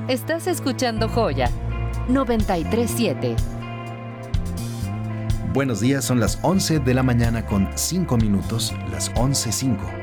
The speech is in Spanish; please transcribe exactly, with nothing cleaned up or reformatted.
Estás escuchando Joya noventa y tres siete. Buenos días, son las once de la mañana con cinco minutos, las once cinco.